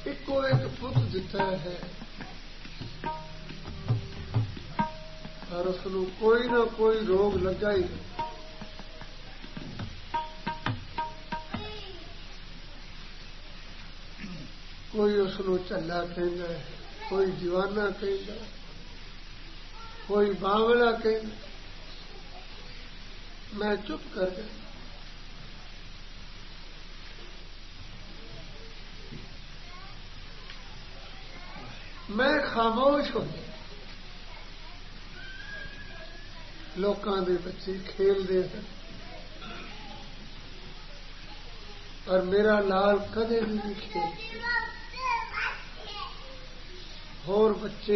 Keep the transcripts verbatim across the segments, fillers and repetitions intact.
Eco एक पुत दिता है और उसनू कोई ना कोई रोग लगा ही कोई उसनू झल्ला कहता है, कोई दीवाना कहता, कोई बावला कहता। मैं चुप कर गया। मैं खामोश हो गया। लोकां दे बच्चे खेलते हैं और मेरा लाल कदे भी नहीं खेलते। होर बच्चे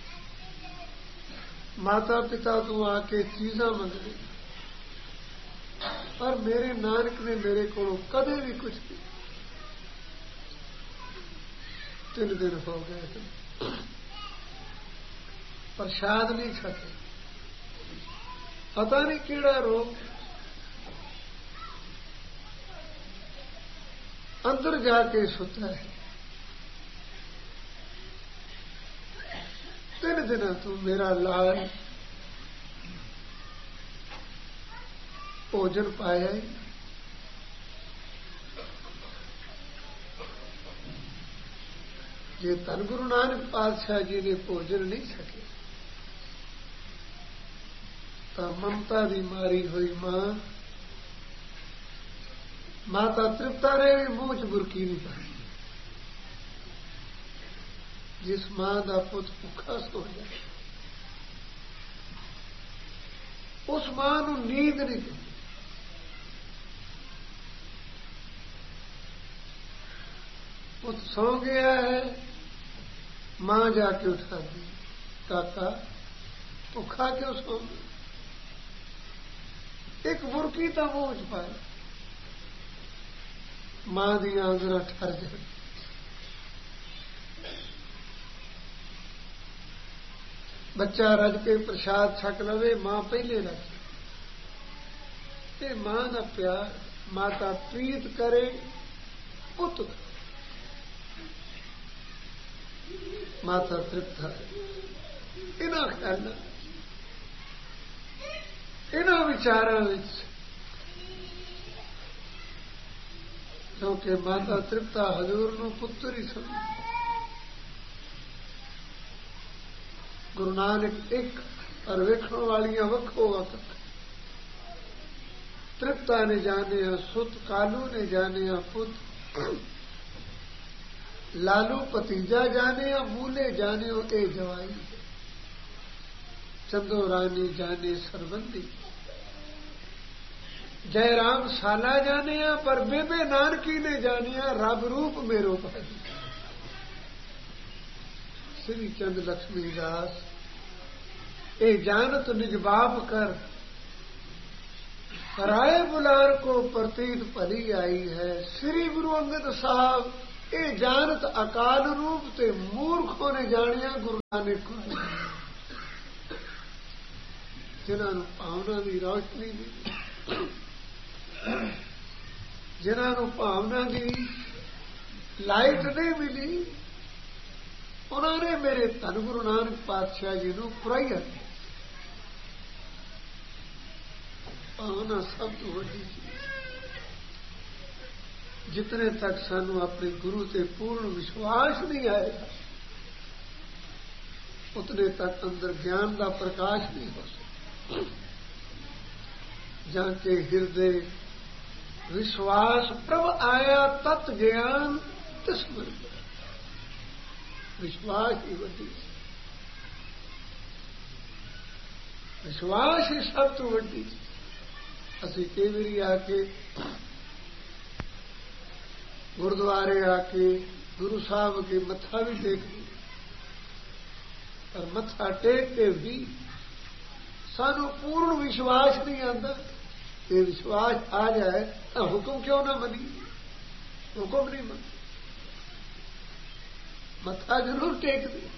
माता पिता तो आके चीज़ां मंगते और मेरे नानक ने मेरे को कदे भी कुछ नहीं। तीन दिन हो गए थे, प्रसाद नहीं छके। पता नहीं केड़ा रोग अंदर जाके सुता है। तीन दिन तू मेरा लाल भोजन पाया ही। जे धन गुरु नानक पातशाह जी ने भोजन नहीं सके तो ममता दी मारी हुई मां माता तृप्ता ने भी मुंह च बुरकी नहीं पाई। जिस मां का पुत भुखा सो जाए उस मां नूं नींद नहीं दी। पुत सो गया है, मां जाके उठा दी, काका भुखा क्यों सो गया? एक बुरकी तो मुंह च पाए। मां दी आंदरा ठर जाए। बच्चा रज के प्रसाद छक लवे, मां पहले रज। ते मां का प्यार माता प्रीत करे पुत माता तृप्त है। इन्हां ख्यालों इन्हां विचारों विच क्योंकि माता तृप्ता हजूर नूं पुत्र ही समझ। गुरु नानक एक और वेखण वालियां वखो वक्त। तृप्ता ने जाने सुत, कालू ने जाने पुत, लालू भतीजा जाने मूले जाने ए जवाई, चंदो रानी जाने सरबंदी, जयराम साला जाने पर बेबे नानकी ने जानिया रब रूप मेरो भाई। श्री चंद लक्ष्मी दास ए जानत निज बाप कर, राय बुलार को प्रतीत भली आई है। श्री गुरु अंगद साहब ए जानत अकाल रूप ते मूर्खों ने जानिया गुरु नानक को। जिन्होंने भावना की रोशनी दी, जिन्होंने भावना की लाइट नहीं मिली, उन्होंने मेरे धन गुरु नानक पातशाह जी को पुराइया। भावना सब तो वड्डी चीज। जितने तक सानू अपने गुरु से पूर्ण विश्वास नहीं आएगा उतने तक अंदर ज्ञान का प्रकाश नहीं हो सकता। जाके हृदय विश्वास प्रभ आया तत् ज्ञान तिस्मर। विश्वास ही वड्डी, विश्वास ही सब तो वड्डी। असी कई बारी आके गुरुद्वारे आके गुरु साहब के मत्था भी टेक दी, पर मत्था टेक के भी सानू पूर्ण विश्वास नहीं आता। ये विश्वास आ जाए तो हुक्म क्यों ना मनी, हुक्म नहीं मन, मत्था जरूर टेक दी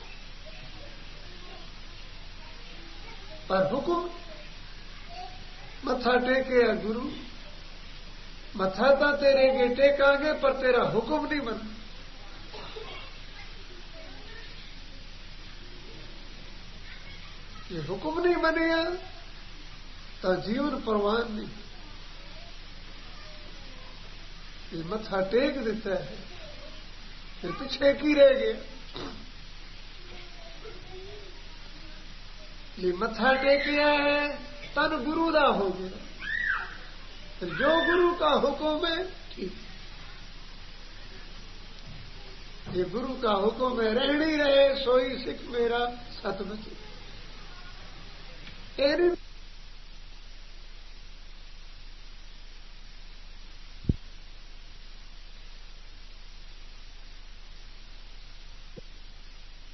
पर हुक्म मत्था टेके गुरु, मत्था तो तेरे के टेकांगे पर तेरा हुक्म नहीं मन। ये हुक्म नहीं बनेगा तो जीवन परवान नहीं। ये मत्था टेक देता है फिर पीछे की रह गया। ये मत्था टेकिया है तन गुरु दा हो गया। फिर जो गुरु का हुक्म है ठीक, ये गुरु का हुक्म है रहनी रहे सोई सिख मेरा सतबच।